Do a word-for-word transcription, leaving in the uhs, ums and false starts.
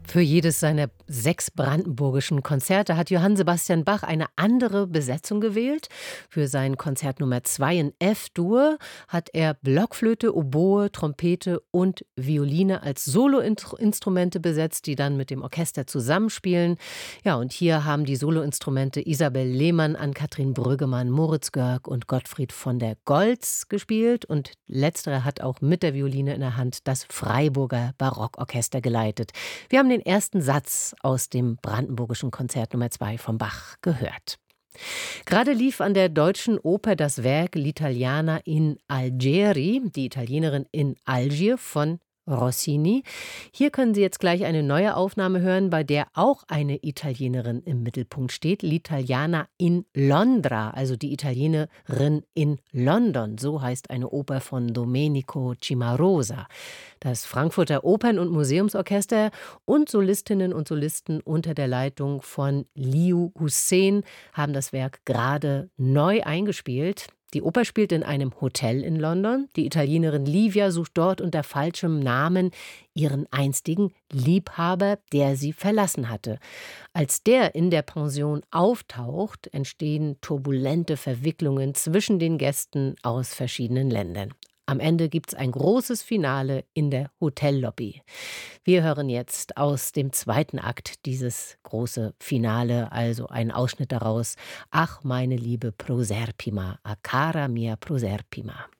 Für jedes seiner sechs brandenburgischen Konzerte hat Johann Sebastian Bach eine andere Besetzung gewählt. Für sein Konzert Nummer zwei in F-Dur hat er Blockflöte, Oboe, Trompete und Violine als Soloinstrumente besetzt, die dann mit dem Orchester zusammenspielen. Ja, und hier haben die Soloinstrumente Isabel Lehmann, Ann-Kathrin Brüggemann, Moritz Görg und Gottfried von der Goltz gespielt. Und letzterer hat auch mit der Violine in der Hand das Freiburger Barockorchester geleitet. Wir haben den ersten Satz aus dem brandenburgischen Konzert Nummer zwei von Bach gehört. Gerade lief an der Deutschen Oper das Werk L'Italiana in Algeri, die Italienerin in Algier von Rossini. Hier können Sie jetzt gleich eine neue Aufnahme hören, bei der auch eine Italienerin im Mittelpunkt steht. L'Italiana in Londra, also die Italienerin in London. So heißt eine Oper von Domenico Cimarosa. Das Frankfurter Opern- und Museumsorchester und Solistinnen und Solisten unter der Leitung von Liu Hussein haben das Werk gerade neu eingespielt. Die Oper spielt in einem Hotel in London. Die Italienerin Livia sucht dort unter falschem Namen ihren einstigen Liebhaber, der sie verlassen hatte. Als der in der Pension auftaucht, entstehen turbulente Verwicklungen zwischen den Gästen aus verschiedenen Ländern. Am Ende gibt es ein großes Finale in der Hotellobby. Wir hören jetzt aus dem zweiten Akt dieses große Finale, also einen Ausschnitt daraus. Ach, meine liebe Proserpina, a cara mia Proserpina.